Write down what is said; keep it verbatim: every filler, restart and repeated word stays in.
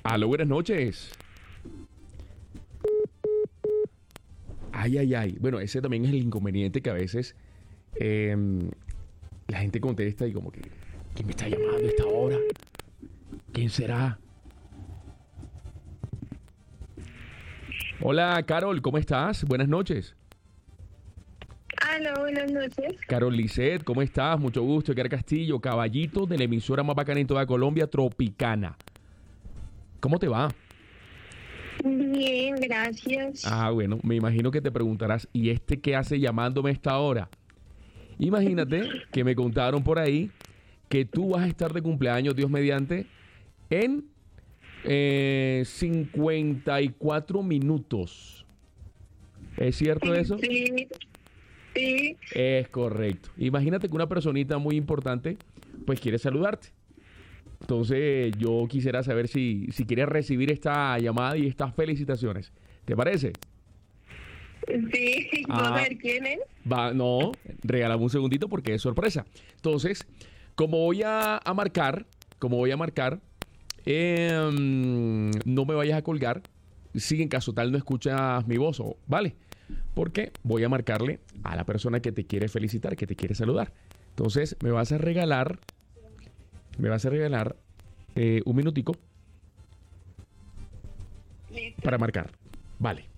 Aló, buenas noches. Ay, ay, ay. Bueno, ese también es el inconveniente que a veces eh, la gente contesta y como que, ¿quién me está llamando a esta hora? ¿Quién será? Hola, Carol, ¿cómo estás? Buenas noches. Hola, buenas noches. Carol Lisset, ¿cómo estás? Mucho gusto. Edgar Castillo, caballito de la emisora más bacana en toda Colombia, Tropicana. ¿Cómo te va? Bien, gracias. Ah, bueno, me imagino que te preguntarás, ¿y este qué hace llamándome a esta hora? Imagínate que me contaron por ahí que tú vas a estar de cumpleaños, Dios mediante, en eh, cincuenta y cuatro minutos. ¿Es cierto eso? Sí, sí. Es correcto. Imagínate que una personita muy importante pues quiere saludarte. Entonces yo quisiera saber si, si quieres recibir esta llamada y estas felicitaciones. ¿Te parece? Sí, Ah. ¿puedo ver quién es? Va, no, regálame un segundito porque es sorpresa. Entonces, como voy a, a marcar, como voy a marcar, eh, no me vayas a colgar si en caso tal no escuchas mi voz, o- ¿vale? Porque voy a marcarle a la persona que te quiere felicitar, que te quiere saludar. Entonces, me vas a regalar, me vas a regalar eh, un minutico Listo. para marcar. Vale.